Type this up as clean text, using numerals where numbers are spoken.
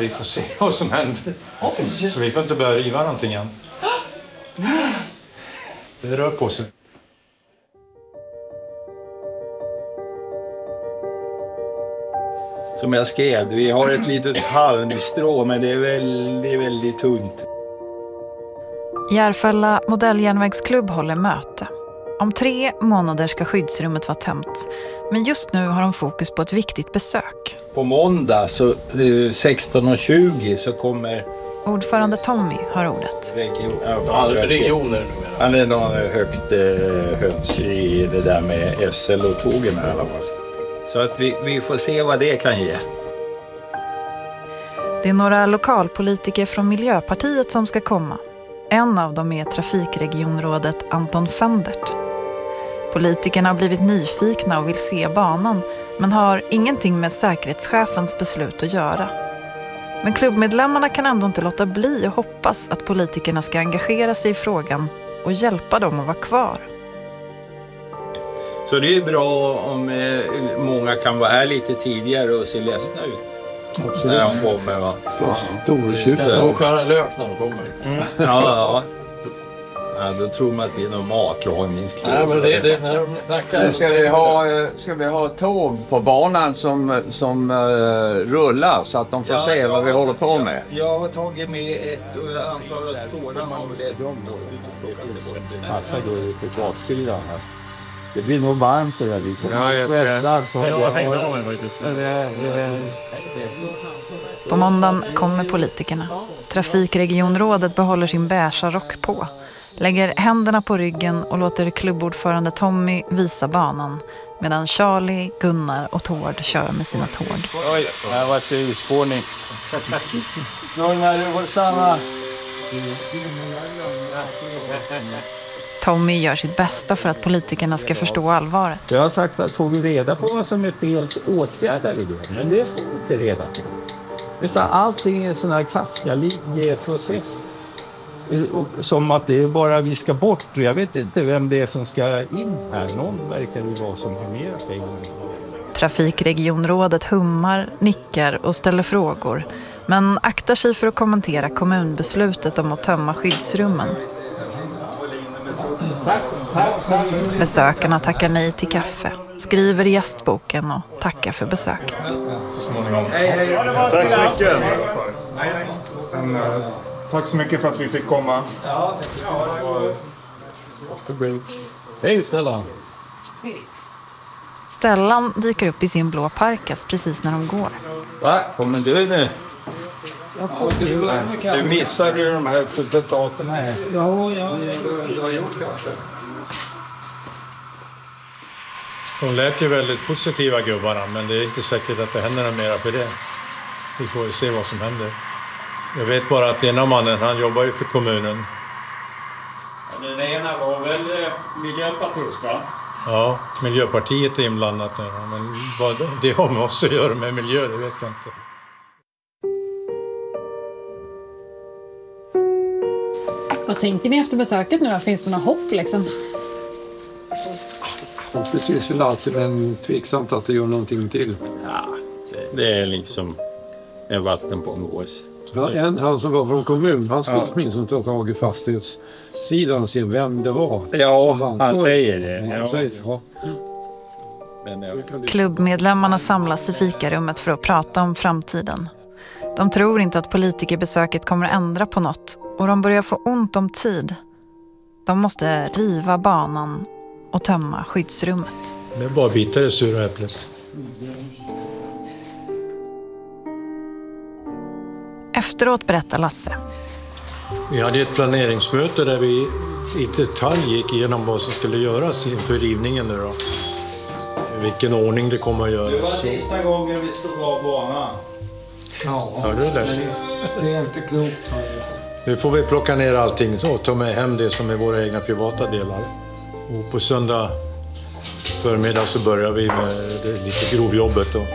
vi får se vad som händer. Så vi får inte börja riva någonting än. Det rör på sig. Som jag skrev, vi har ett litet halmstrå men det är väldigt tunt. Järfälla modelljärnvägsklubb håller möte. Om 3 månader ska skyddsrummet vara tömt. Men just nu har de fokus på ett viktigt besök. På måndag så 16:20 så kommer Ordförande Tommy har ordet. regioner. Han är någon högt höns i det där med SL och tågen i alla fall. Så att vi får se vad det kan ge. Det är några lokalpolitiker från Miljöpartiet som ska komma. En av dem är trafikregionrådet Anton Fendert. Politikerna har blivit nyfikna och vill se banan, men har ingenting med säkerhetschefens beslut att göra. Men klubbmedlemmarna kan ändå inte låta bli och hoppas att politikerna ska engagera sig i frågan och hjälpa dem att vara kvar. Så det är bra om många kan vara här lite tidigare och se ledsna ut. Absolut. När de kommer, va? Stortjuter. Och skära lök när de kommer. Ja. Ja, då tror man att det är någon matlag minst. Nej, men det är när de snackar. Ska vi ha tåg på banan som rullar så att de får se vad vi håller på med? Jag har tagit med ett antal tårar man vill läsa om. Passa då på baksidan här. Det blir nog varmt så där lite. Ja, jag På måndagen kommer politikerna. Trafikregionrådet behåller sin beiga rock på. Lägger händerna på ryggen och låter klubbordförande Tommy visa banan. Medan Charlie, Gunnar och Tord kör med sina tåg. Oj, det var urspårning. Gunnar, du får stanna. Tommy gör sitt bästa för att politikerna ska förstå allvaret. Jag har sagt att får vi reda på vad som är fel åtgärder i det. Men det får vi inte reda på. Utan allting är en sån här kafkalig process. Som att det är bara vi ska bort. Jag vet inte vem det är som ska in här. Någon verkar det vara som har mer pengar. Trafikregionrådet hummar, nickar och ställer frågor. Men aktar sig för att kommentera kommunbeslutet om att tömma skyddsrummen. Besökarna tackar nej till kaffe, skriver i gästboken och tackar för besöket. Tack så mycket. Tack så mycket för att vi fick komma. Hej Stellan. Stellan dyker upp i sin blå parkas precis när de går. Va? Kommer du nu? Du missade ju de här resultaten här. Ja, jag har gjort det. De lät ju väldigt positiva gubbarna, men det är inte säkert att det händer något mera för det. Vi får se vad som händer. Jag vet bara att ena mannen, han jobbar ju för kommunen. Den ena var väl miljöpartiska? Ja, Miljöpartiet är inblandat nu. Men vad det har med oss att göra med miljö, det vet jag inte. Vad tänker ni efter besöket nu då? Finns det något hopp liksom? Precis väl alltid, men tveksamt att det gör någonting till. Ja, det är liksom en vatten på en gås. Ja, han som var från kommun, han skulle minst inte ha tagit fastighetssidan och se vem det var. Ja, han säger det. Han säger det, ja. Klubbmedlemmarna samlas i fikarummet för att prata om framtiden. De tror inte att politikerbesöket kommer att ändra på något och de börjar få ont om tid. De måste riva banan och tömma skyddsrummet. Det är bara bitar i sura äpplet. Efteråt berättar Lasse. Vi hade ett planeringsmöte där vi i detalj gick igenom vad som skulle göras inför rivningen nu då. Vilken ordning det kommer att göra. Det var sista gången vi stod av banan. Ja, hörde du det? Det är inte klokt. Nu får vi plocka ner allting och ta med hem det som är våra egna privata delar. Och på söndag förmiddag så börjar vi med det lite grovjobbet då.